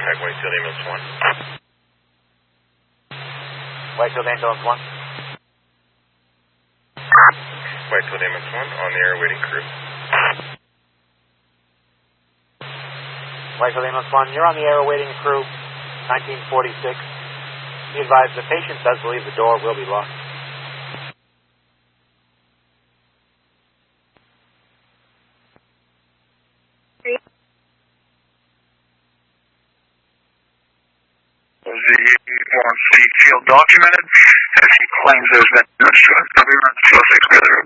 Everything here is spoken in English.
contact Whitefield Ambulance 1. Whitefield Ambulance 1. Whitefield Ambulance 1 on the air waiting crew. Whitefield Ambulance 1, you're on the air awaiting crew, 1946. Be advised, the patient does believe the door will be locked. The field documented as he claims there's been no Sussex